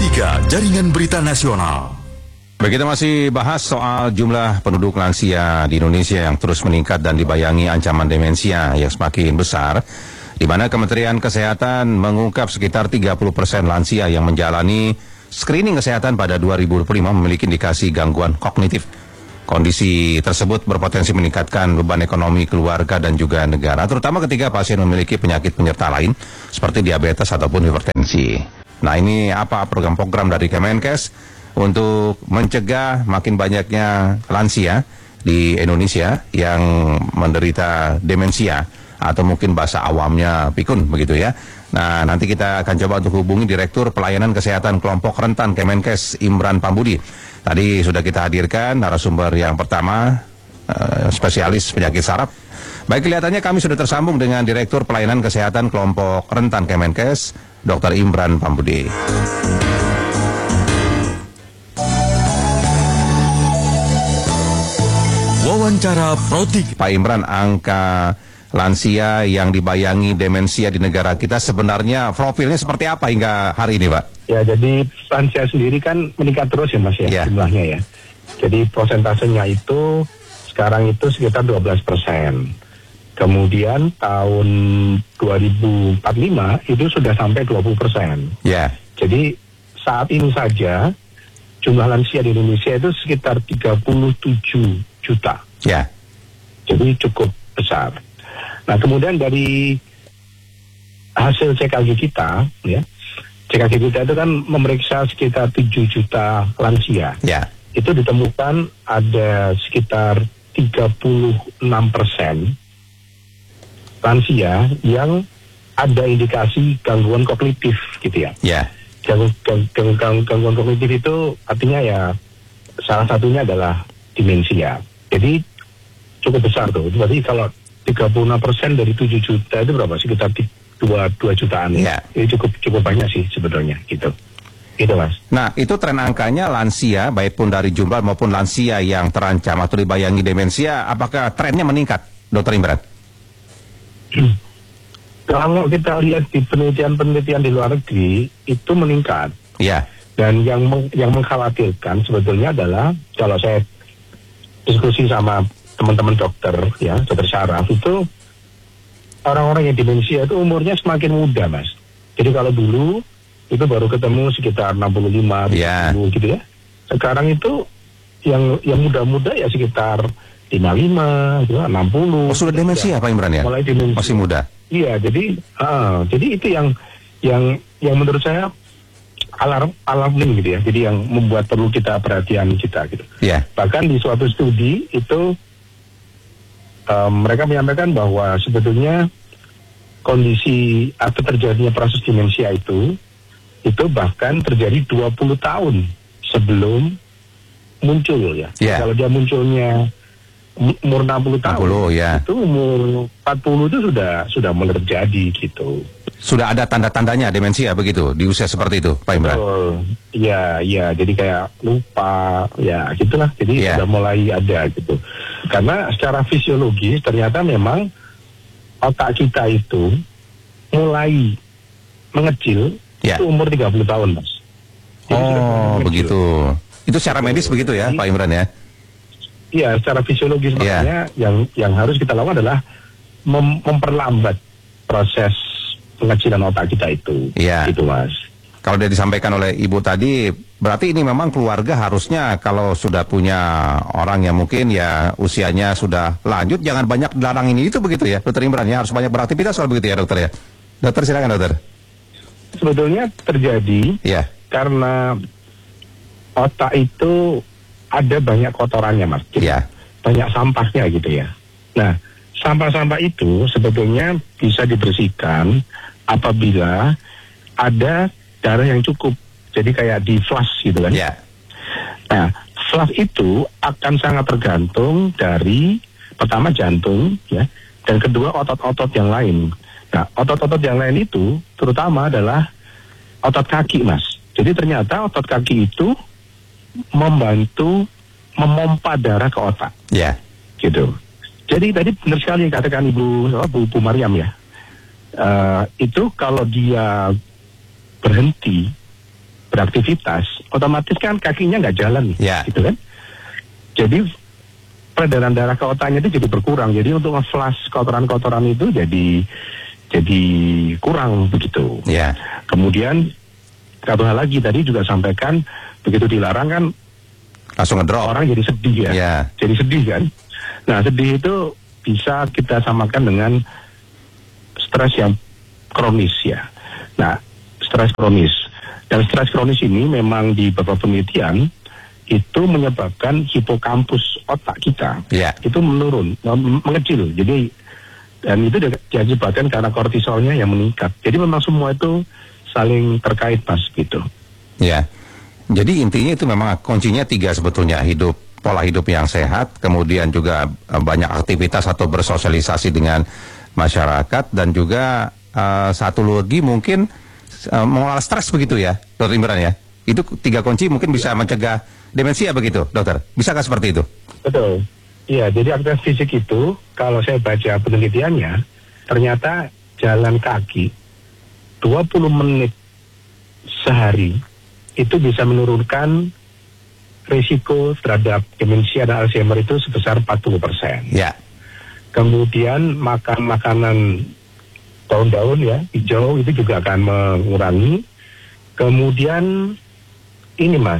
Pro3 Jaringan Berita Nasional. Kita masih bahas soal jumlah penduduk lansia di Indonesia yang terus meningkat dan dibayangi ancaman demensia yang semakin besar, di mana Kementerian Kesehatan mengungkap sekitar 30% lansia yang menjalani screening kesehatan pada 2025 memiliki indikasi gangguan kognitif. Kondisi tersebut berpotensi meningkatkan beban ekonomi keluarga dan juga negara, terutama ketika pasien memiliki penyakit penyerta lain seperti diabetes ataupun hipertensi. Nah, ini apa program-program dari Kemenkes untuk mencegah makin banyaknya lansia di Indonesia yang menderita demensia atau mungkin bahasa awamnya pikun begitu ya. Nah, nanti kita akan coba untuk hubungi Direktur Pelayanan Kesehatan Kelompok Rentan Kemenkes Imran Pambudi. Tadi sudah kita hadirkan narasumber yang pertama, spesialis penyakit saraf. Baik, kelihatannya kami sudah tersambung dengan Direktur Pelayanan Kesehatan Kelompok Rentan Kemenkes, Dr. Imran Pambudi. Wawancara Pro3. Pak Imran, angka lansia yang dibayangi demensia di negara kita sebenarnya profilnya seperti apa hingga hari ini, Pak? Ya, jadi lansia sendiri kan meningkat terus ya, Mas ya, jumlahnya ya. Jadi prosentasenya itu sekarang itu sekitar 12%. Kemudian tahun 2045 itu sudah sampai 20%. Ya. Jadi saat ini saja jumlah lansia di Indonesia itu sekitar 37 juta. Ya. Jadi cukup besar. Nah, kemudian dari hasil CKG kita, ya, CKG kita itu kan memeriksa sekitar 7 juta lansia. Ya. Itu ditemukan ada sekitar 36% lansia yang ada indikasi gangguan kognitif, gitu ya. Ya. Gangguan kognitif itu artinya ya salah satunya adalah demensia. Jadi cukup besar tuh. Berarti kalau 36% dari 7 juta itu berapa? Sekitar 2 jutaan ya. Ini cukup banyak sih sebetulnya gitu. Gitu, Mas. Nah, itu tren angkanya lansia baik pun dari jumlah maupun lansia yang terancam atau dibayangi demensia, apakah trennya meningkat, Dr. Imran? Kalau kita lihat di penelitian-penelitian di luar negeri itu meningkat. Iya. Dan yang mengkhawatirkan sebetulnya adalah kalau saya diskusi sama teman-teman dokter ya, dokter saraf, itu orang-orang yang demensia itu umurnya semakin muda, Mas. Jadi kalau dulu itu baru ketemu sekitar 65 gitu ya. Sekarang itu yang muda-muda ya sekitar 55 gitu, 60. Oh, sudah demensia Pak Imran ya? Mulai demensia. Masih muda. Iya, jadi itu yang menurut saya alarming gitu ya. Jadi yang membuat perlu kita perhatian kita gitu. Yeah. Bahkan di suatu studi itu mereka menyampaikan bahwa sebetulnya kondisi atau terjadinya proses demensia itu bahkan terjadi 20 tahun sebelum muncul ya. Yeah. Kalau dia munculnya umur 60 tahun, itu umur 40 itu sudah mulai terjadi gitu. Sudah ada tanda-tandanya demensia begitu di usia seperti itu, Pak Imran? Iya, jadi kayak lupa, ya gitulah. Jadi sudah mulai ada gitu. Karena secara fisiologis ternyata memang otak kita itu mulai mengecil itu umur 30 tahun, Mas. Jadi begitu. Itu secara medis begitu ya, Pak Imran ya? Iya, secara fisiologis makanya yang harus kita lakukan adalah memperlambat proses pengecilan otak kita itu. Iya. Itu, Mas. Kalau dia disampaikan oleh Ibu tadi, berarti ini memang keluarga harusnya kalau sudah punya orang yang mungkin ya usianya sudah lanjut, jangan banyak dilarang ini itu begitu ya, Dokter Imran ya, harus banyak beraktivitas soal begitu ya, Dokter ya. Dokter silakan, Dokter. Sebetulnya terjadi karena otak itu ada banyak kotorannya, Mas. Jadi banyak sampahnya gitu ya. Nah, sampah-sampah itu sebetulnya bisa dibersihkan apabila ada darah yang cukup. Jadi kayak di flush gitu kan. Nah, flush itu akan sangat tergantung dari pertama jantung ya, dan kedua otot-otot yang lain. Nah, otot-otot yang lain itu terutama adalah otot kaki, Mas. Jadi ternyata otot kaki itu membantu memompa darah ke otak. Gitu. Jadi tadi benar sekali yang katakan Bu Mariam ya. Itu kalau dia berhenti beraktivitas, otomatis kan kakinya nggak jalan, gitu kan. Jadi peredaran darah ke otaknya itu jadi berkurang. Jadi untuk nge-flush kotoran-kotoran itu jadi kurang begitu. Kemudian satu hal lagi tadi juga sampaikan, begitu dilarang kan langsung ngedrop. Orang jadi sedih ya. Jadi sedih kan. Nah, sedih itu bisa kita samakan dengan stres yang kronis ya. Nah, stres kronis. Dan stres kronis ini memang di beberapa penelitian itu menyebabkan hipokampus otak kita itu menurun, mengecil. Jadi dan itu diakibatkan karena kortisolnya yang meningkat. Jadi memang semua itu saling terkait, Mas, gitu. Jadi intinya itu memang kuncinya 3 sebetulnya, pola hidup yang sehat, kemudian juga banyak aktivitas atau bersosialisasi dengan masyarakat, dan juga satu lagi mungkin mengelola stres begitu ya, Dr. Imran ya. Itu 3 kunci mungkin bisa mencegah demensia begitu, dokter. Bisakah seperti itu? Betul. Iya, jadi aktivitas fisik itu kalau saya baca penelitiannya, ternyata jalan kaki 20 menit sehari itu bisa menurunkan risiko terhadap demensia dan Alzheimer itu sebesar 40%. Kemudian makan makanan daun-daun ya, hijau itu juga akan mengurangi. Kemudian ini, Mas,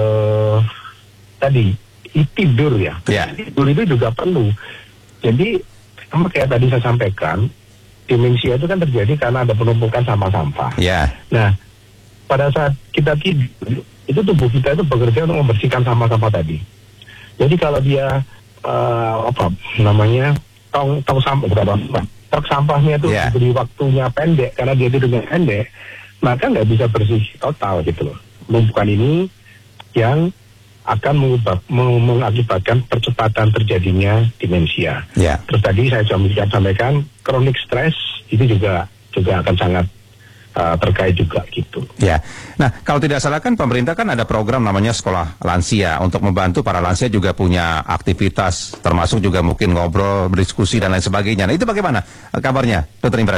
tadi tidur ya. Tidur itu juga perlu. Jadi sama kayak tadi saya sampaikan, demensia itu kan terjadi karena ada penumpukan sampah-sampah. Nah, pada saat kita tidur, itu tubuh kita itu bekerja untuk membersihkan sampah-sampah tadi. Jadi kalau dia tong sampah, truk sampahnya itu diberi waktunya pendek karena dia tidurnya pendek, maka nggak bisa bersih total gitu loh. Penumpukan ini yang akan mengakibatkan percepatan terjadinya demensia. Terus tadi saya coba sampaikan chronic stress itu juga akan sangat terkait juga gitu. Nah, kalau tidak salah kan pemerintah kan ada program namanya Sekolah Lansia untuk membantu para lansia juga punya aktivitas, termasuk juga mungkin ngobrol, berdiskusi dan lain sebagainya. Nah, itu bagaimana kabarnya, Dr. Imran?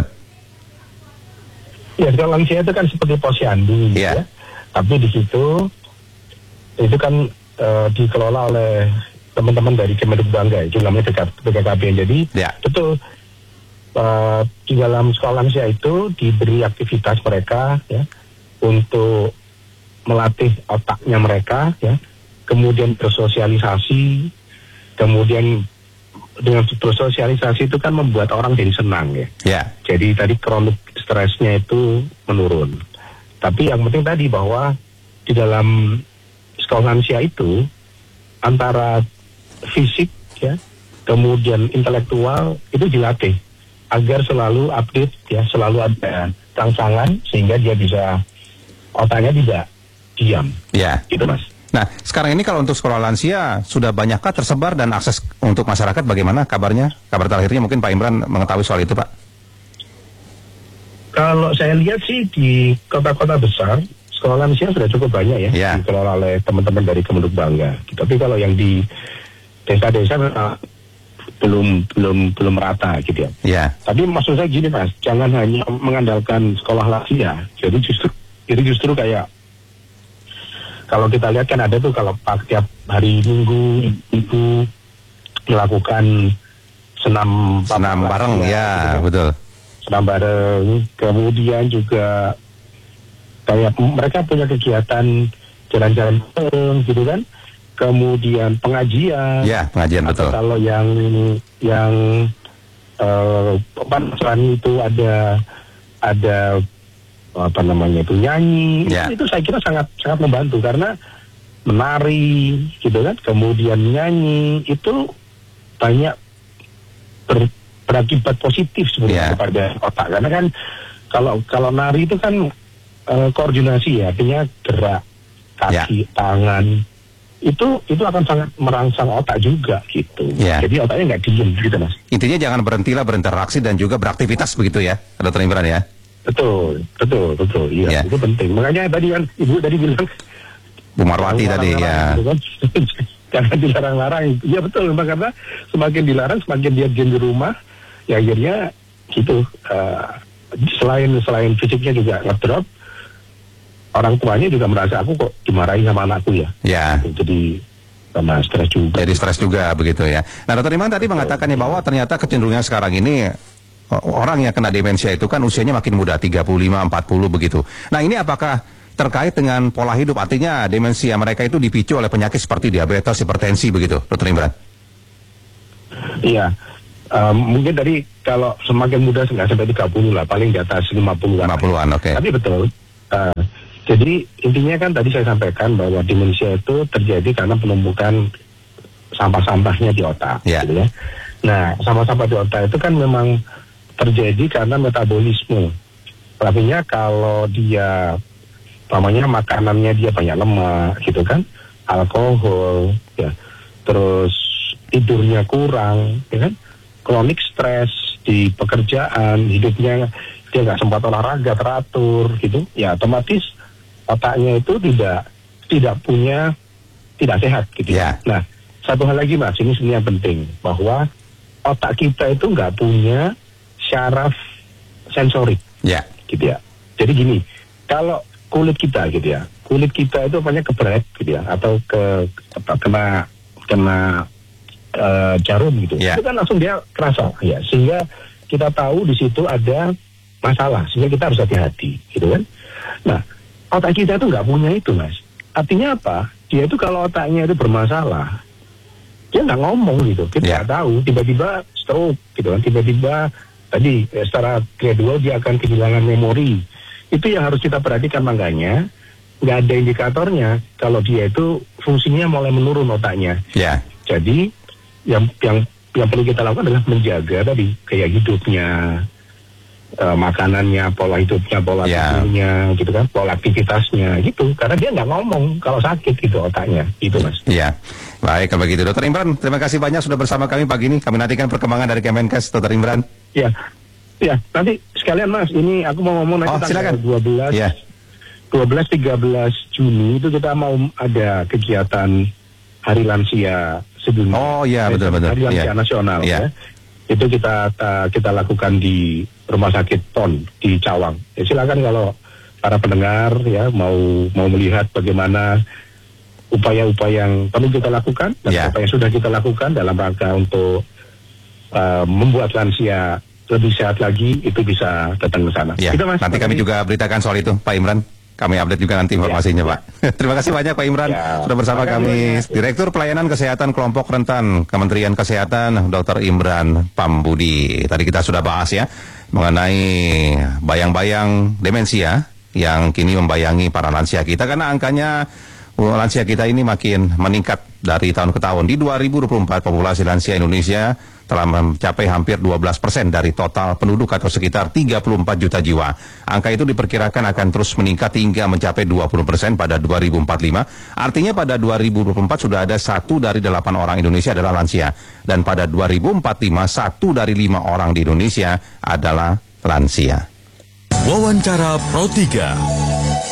Ya, Sekolah Lansia itu kan seperti posyandu ya. Tapi di situ itu kan dikelola oleh teman-teman dari Kemendikbud Bangga, itu namanya BKKBN. Jadi betul. Di dalam sekolah lansia itu diberi aktivitas mereka ya untuk melatih otaknya mereka ya, kemudian bersosialisasi, kemudian dengan bersosialisasi itu kan membuat orang jadi senang ya. Jadi tadi kronik stresnya itu menurun. Tapi yang penting tadi bahwa di dalam sekolah lansia itu antara fisik ya, kemudian intelektual itu dilatih agar selalu update ya, selalu ada rangsangan sehingga dia bisa otaknya tidak diam. Itu, Mas. Nah, sekarang ini kalau untuk sekolah lansia sudah banyakkah tersebar dan akses untuk masyarakat bagaimana kabarnya? Kabar terakhirnya mungkin Pak Imran mengetahui soal itu, Pak. Kalau saya lihat sih di kota-kota besar sekolah lansia sudah cukup banyak ya, dikelola oleh teman-teman dari Kemendikbud Bangga. Tapi kalau yang di desa-desa belum merata gitu ya. Tapi maksud saya gini, Mas, jangan hanya mengandalkan sekolah lansia. Jadi justru kayak kalau kita lihat kan ada tuh kalau tiap hari Minggu itu melakukan senam bareng ya, gitu, betul. Senam bareng, kemudian juga kayak mereka punya kegiatan jalan-jalan bareng gitu kan. Kemudian pengajian. Pengajian betul. Kalau yang Nusrani itu ada apa namanya itu nyanyi. Itu saya kira sangat membantu karena menari gitu kan. Kemudian nyanyi itu banyak berakibat positif sebenarnya kepada otak. Karena kan kalau nari itu kan koordinasi ya, artinya gerak kaki, tangan. Itu akan sangat merangsang otak juga gitu. Jadi otaknya nggak diem gitu, Mas. Intinya jangan berhentilah berinteraksi dan juga beraktivitas begitu ya, Dr. Imran ya. Betul. Iya, itu penting. Makanya tadi kan Ibu tadi bilang Bu Marwati tadi ya. Gitu kan. Jangan dilarang-larang. Iya betul, karena semakin dilarang semakin dia diam di rumah, ya akhirnya gitu. Selain fisiknya juga ngedrop, orang tuanya juga merasa aku kok dimarahi sama anakku ya. Ya. Jadi sama stres juga. Jadi stres juga begitu ya. Nah, Dr. Imran tadi mengatakan ya bahwa ternyata kecenderungan sekarang ini orang yang kena demensia itu kan usianya makin muda, 35, 40 begitu. Nah, ini apakah terkait dengan pola hidup? Artinya demensia mereka itu dipicu oleh penyakit seperti diabetes, hipertensi begitu, Dr. Imran? Iya. Mungkin tadi kalau semakin muda nggak sampai 30 lah, paling di atas 50-an. 50-an, oke. Tapi betul. Jadi intinya kan tadi saya sampaikan bahwa demensia itu terjadi karena penumpukan sampah-sampahnya di otak. Yeah. Gitu ya. Nah, sampah-sampah di otak itu kan memang terjadi karena metabolisme. Artinya kalau dia, namanya makanannya dia banyak lemak gitu kan, alkohol, ya, terus tidurnya kurang, ya kan, kronik stres di pekerjaan, hidupnya dia nggak sempat olahraga teratur gitu, ya otomatis otaknya itu tidak sehat gitu. Yeah. Nah, satu hal lagi Mas, ini sebenarnya penting, bahwa otak kita itu nggak punya syaraf sensorik, gitu ya. Jadi gini, kalau kulit kita gitu ya, kulit kita itu banyak keberat gitu ya, atau kena jarum gitu, itu kan langsung dia kerasa ya, sehingga kita tahu di situ ada masalah, sehingga kita harus hati-hati gitu kan. Nah, otak kita itu nggak punya itu Mas. Artinya apa? Dia itu kalau otaknya itu bermasalah, dia nggak ngomong gitu, kita nggak tahu, tiba-tiba stroke gitu kan, tiba-tiba tadi secara gradual dia akan kehilangan memori. Itu yang harus kita perhatikan, makanya nggak ada indikatornya kalau dia itu fungsinya mulai menurun otaknya. Jadi yang perlu kita lakukan adalah menjaga tadi gaya hidupnya, makanannya, pola hidupnya, pola tidurnya, gitu kan, pola aktivitasnya, gitu. Karena dia nggak ngomong kalau sakit gitu otaknya, gitu Mas. Iya, baik kalau begitu, Dr. Imran. Terima kasih banyak sudah bersama kami pagi ini. Kami nantikan perkembangan dari Kemenkes, Dr. Imran. Ya, nanti sekalian Mas, ini aku mau ngomong nanti tanggal 12-13 Juni itu kita mau ada kegiatan Hari Lansia Sedunia. Oh iya, betul-betul. Hari Lansia Nasional ya. Itu kita lakukan di Rumah Sakit PON di Cawang. Ya, silakan kalau para pendengar ya mau melihat bagaimana upaya-upaya yang perlu kita lakukan dan apa yang sudah kita lakukan dalam rangka untuk membuat lansia lebih sehat lagi, itu bisa datang ke sana. Ya, gitu, Mas. Nanti kami juga beritakan soal itu, Pak Imran. Kami update juga nanti informasinya, Pak. Terima kasih banyak Pak Imran sudah bersama kami. Direktur Pelayanan Kesehatan Kelompok Rentan Kementerian Kesehatan, Dr. Imran Pambudi. Tadi kita sudah bahas ya mengenai bayang-bayang demensia yang kini membayangi para lansia kita, karena angkanya lansia kita ini makin meningkat dari tahun ke tahun. Di 2024 populasi lansia Indonesia telah mencapai hampir 12% dari total penduduk atau sekitar 34 juta jiwa. Angka itu diperkirakan akan terus meningkat hingga mencapai 20% pada 2045. Artinya pada 2024 sudah ada 1 dari 8 orang Indonesia adalah lansia. Dan pada 2045 1 dari 5 orang di Indonesia adalah lansia. Wawancara Pro 3.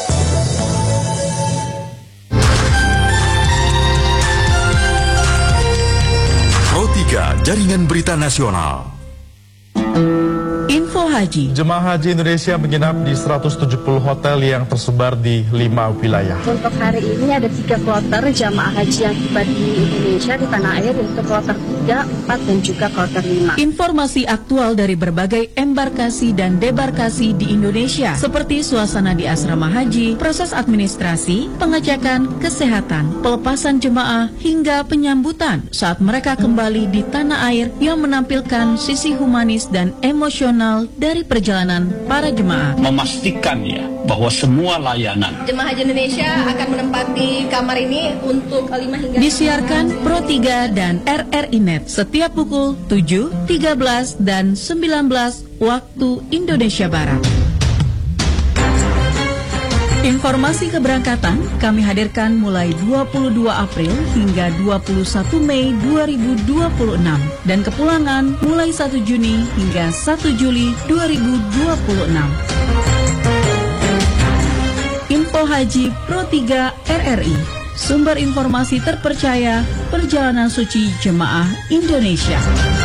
Pro 3 Jaringan Berita Nasional. Info Haji. Jemaah haji Indonesia menginap di 170 hotel yang tersebar di 5 wilayah. Untuk hari ini ada 3 kloter jemaah haji yang tiba di Indonesia di tanah air, yaitu kloter 3, 4, dan juga kloter 5. Informasi aktual dari berbagai embarkasi dan debarkasi di Indonesia, seperti suasana di asrama haji, proses administrasi, pengecekan, kesehatan, pelepasan jemaah, hingga penyambutan saat mereka kembali di tanah air yang menampilkan sisi humanis dan emosional dari perjalanan para jemaah. Memastikan ya bahwa semua layanan jemaah haji Indonesia akan menempati kamar ini untuk 5 hingga disiarkan Pro 3 dan RRI Net setiap pukul 7, 13, dan 19 waktu Indonesia Barat. Informasi keberangkatan kami hadirkan mulai 22 April hingga 21 Mei 2026 dan kepulangan mulai 1 Juni hingga 1 Juli 2026. Info Haji Pro 3 RRI, sumber informasi terpercaya perjalanan suci jemaah Indonesia.